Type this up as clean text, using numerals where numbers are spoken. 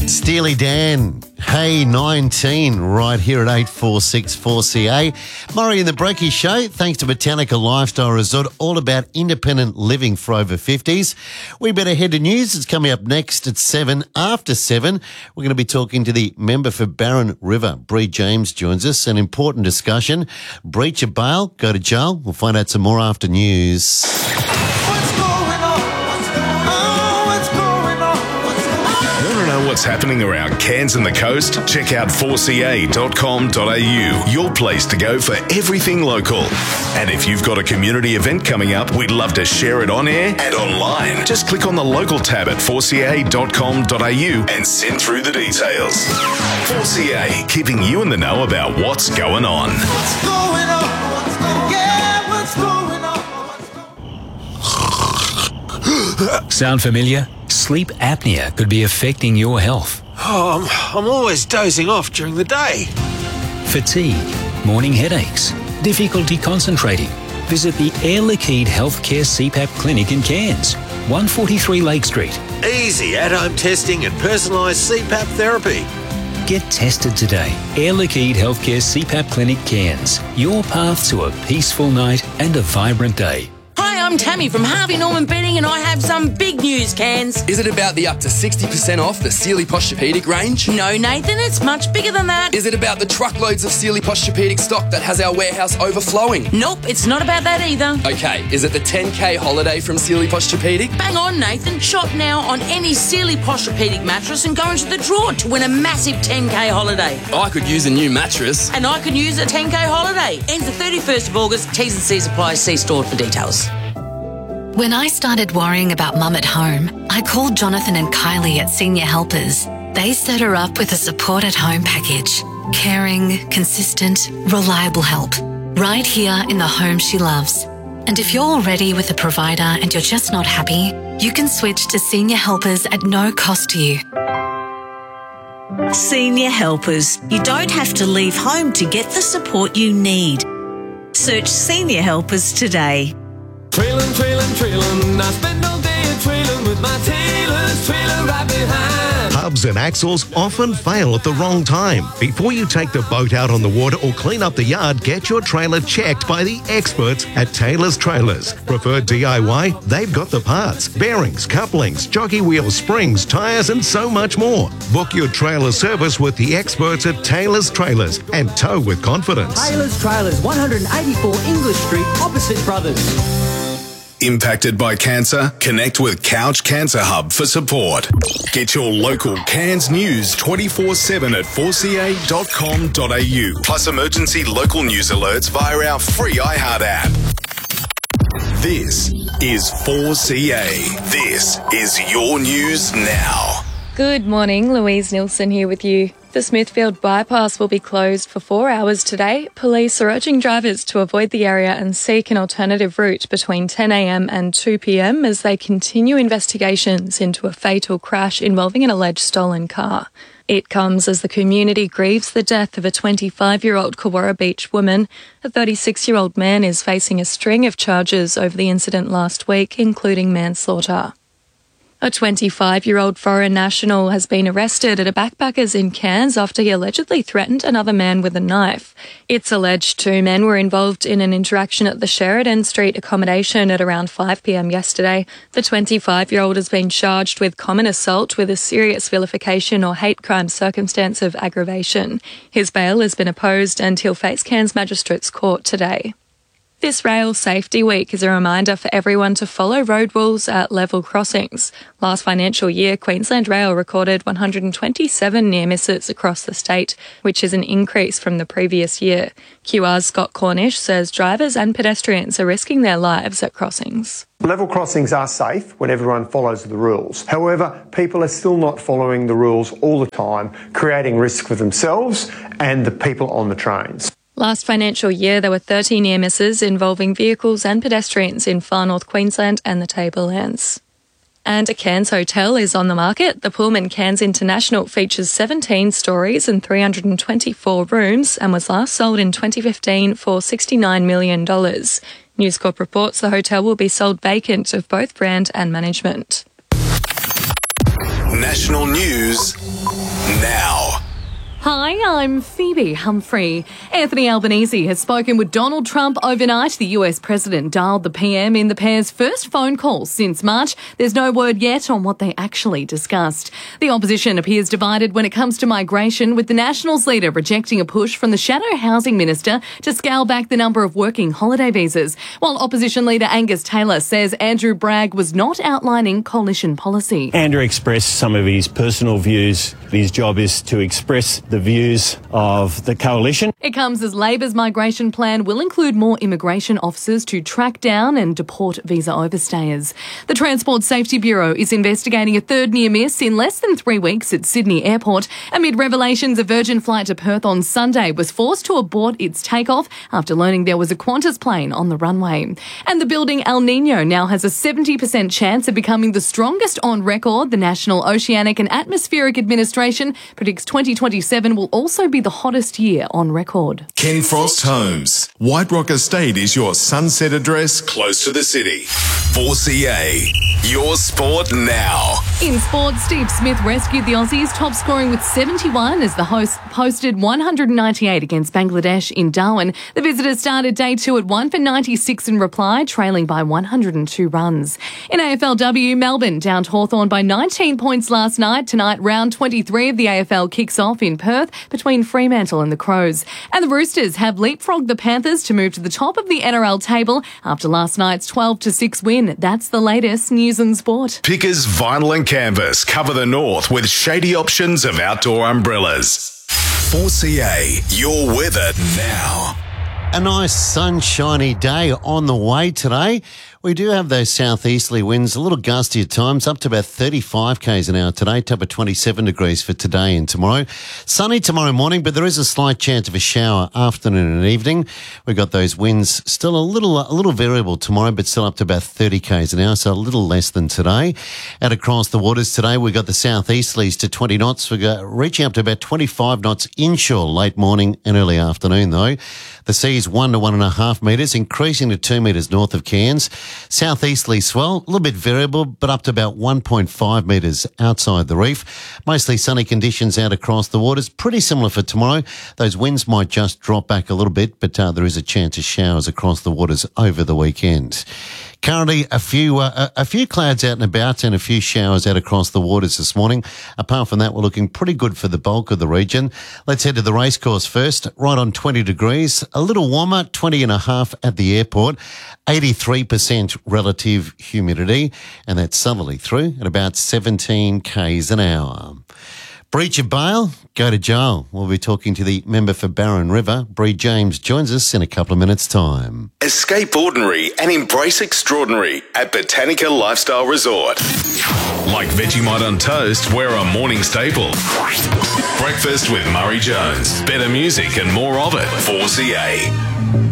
Steely Dan, Hey 19, right here at 846 4CA. Murray and the Breaky Show, thanks to Botanica Lifestyle Resort, all about independent living for over 50s. We better head to news. It's coming up next at 7. After 7, we're going to be talking to the member for Barron River. Bree James joins us. An important discussion. Breach of bail, go to jail. We'll find out some more after news. What's happening around Cairns and the coast? Check out 4ca.com.au, your place to go for everything local. And if you've got a community event coming up, we'd love to share it on air and online. Just click on the local tab at 4ca.com.au and send through the details. 4ca, keeping you in the know about what's going on. What's going on? Yeah, what's going on? Sound familiar? Sleep apnea could be affecting your health. Oh, I'm always dozing off during the day. Fatigue, morning headaches, difficulty concentrating. Visit the Air Liquide Healthcare CPAP Clinic in Cairns, 143 Lake Street. Easy at-home testing and personalised CPAP therapy. Get tested today. Air Liquide Healthcare CPAP Clinic Cairns. Your path to a peaceful night and a vibrant day. Hi, I'm Tammy from Harvey Norman Bedding and I have some big news, Cairns. Is it about the up to 60% off the Sealy Posturepedic range? No, Nathan, it's much bigger than that. Is it about the truckloads of Sealy Posturepedic stock that has our warehouse overflowing? Nope, it's not about that either. Okay, is it the 10K holiday from Sealy Posturepedic? Bang on, Nathan. Shop now on any Sealy Posturepedic mattress and go into the draw to win a massive 10K holiday. I could use a new mattress. And I could use a 10K holiday. Ends the 31st of August. T's and C's apply. See store for details. When I started worrying about Mum at home, I called Jonathan and Kylie at Senior Helpers. They set her up with a support at home package. Caring, consistent, reliable help. Right here in the home she loves. And if you're already with a provider and you're just not happy, you can switch to Senior Helpers at no cost to you. Senior Helpers. You don't have to leave home to get the support you need. Search Senior Helpers today. Trailin', trailin', trailin', I spend all day a-trailin' with my tailor's trailer right behind. Hubs and axles often fail at the wrong time. Before you take the boat out on the water or clean up the yard, get your trailer checked by the experts at Taylor's Trailers. Preferred DIY? They've got the parts, bearings, couplings, jockey wheels, springs, tyres and so much more. Book your trailer service with the experts at Taylor's Trailers and tow with confidence. Taylor's Trailers, 184 English Street, opposite Brothers. Impacted by cancer? Connect with Couch Cancer Hub for support. Get your local Cairns news 24/7 at 4ca.com.au. Plus emergency local news alerts via our free iHeart app. This is 4CA. This is your news now. Good morning, Louise Nilsson here with you. The Smithfield bypass will be closed for 4 hours today. Police are urging drivers to avoid the area and seek an alternative route between 10 a.m. and 2 p.m. as they continue investigations into a fatal crash involving an alleged stolen car. It comes as the community grieves the death of a 25-year-old Kawara Beach woman. A 36-year-old man is facing a string of charges over the incident last week, including manslaughter. A 25-year-old foreign national has been arrested at a backpackers in Cairns after he allegedly threatened another man with a knife. It's alleged two men were involved in an interaction at the Sheridan Street accommodation at around 5 p.m. yesterday. The 25-year-old has been charged with common assault with a serious vilification or hate crime circumstance of aggravation. His bail has been opposed and he'll face Cairns Magistrates Court today. This Rail Safety Week is a reminder for everyone to follow road rules at level crossings. Last financial year, Queensland Rail recorded 127 near misses across the state, which is an increase from the previous year. QR's Scott Cornish says drivers and pedestrians are risking their lives at crossings. Level crossings are safe when everyone follows the rules. However, people are still not following the rules all the time, creating risk for themselves and the people on the trains. Last financial year, there were 30 near misses involving vehicles and pedestrians in far north Queensland and the Tablelands. And a Cairns hotel is on the market. The Pullman Cairns International features 17 stories and 324 rooms and was last sold in 2015 for $69 million. News Corp reports the hotel will be sold vacant of both brand and management. National news Now. Hi, I'm Phoebe Humphrey. Anthony Albanese has spoken with Donald Trump overnight. The US president dialed the PM in the pair's first phone call since March. There's no word yet on what they actually discussed. The opposition appears divided when it comes to migration, with the Nationals leader rejecting a push from the shadow housing minister to scale back the number of working holiday visas, while opposition leader Angus Taylor says Andrew Bragg was not outlining coalition policy. Andrew expressed some of his personal views. His job is to express the views of the coalition. It comes as Labor's migration plan will include more immigration officers to track down and deport visa overstayers. The Transport Safety Bureau is investigating a third near miss in less than 3 weeks at Sydney Airport amid revelations a Virgin flight to Perth on Sunday was forced to abort its takeoff after learning there was a Qantas plane on the runway. And the building El Nino now has a 70% chance of becoming the strongest on record. The National Oceanic and Atmospheric Administration predicts 2027 will also be the hottest year on record. Ken Frost Homes. White Rock Estate is your sunset address close to the city. 4CA. Your sport now. In sport, Steve Smith rescued the Aussies, top scoring with 71 as the hosts posted 198 against Bangladesh in Darwin. The visitors started day 2 at 1 for 96 in reply, trailing by 102 runs. In AFLW, Melbourne downed Hawthorn by 19 points last night. Tonight, round 23 of the AFL kicks off in Perth between Fremantle and the Crows. And the Roosters have leapfrogged the Panthers to move to the top of the NRL table after last night's 12-6 win. That's the latest news and sport. Pickers Vinyl and Canvas cover the north with shady options of outdoor umbrellas. 4CA, your weather now. A nice sunshiny day on the way today. We do have those southeasterly winds, a little gusty at times, up to about 35 k's an hour today, top of 27 degrees for today and tomorrow. Sunny tomorrow morning, but there is a slight chance of a shower afternoon and evening. We've got those winds still a little variable tomorrow, but still up to about 30 k's an hour, so a little less than today. Out across the waters today, we've got the southeasterlies to 20 knots. We've got reaching up to about 25 knots inshore late morning and early afternoon, though. The sea's 1 to 1.5 metres, increasing to 2 metres north of Cairns. Southeasterly swell, a little bit variable, but up to about 1.5 metres outside the reef. Mostly sunny conditions out across the waters. Pretty similar for tomorrow. Those winds might just drop back a little bit, but there is a chance of showers across the waters over the weekend. Currently, a few clouds out and about and a few showers out across the waters this morning. Apart from that, we're looking pretty good for the bulk of the region. Let's head to the racecourse first. Right on 20 degrees, a little warmer, 20.5 at the airport, 83% relative humidity, and that's southerly through at about 17 k's an hour. Breach of bail, go to jail. We'll be talking to the member for Barron River. Bree James joins us in a couple of minutes' time. Escape ordinary and embrace extraordinary at Botanica Lifestyle Resort. Like Vegemite on toast, we're a morning staple. Breakfast with Murray Jones. Better music and more of it. 4CA.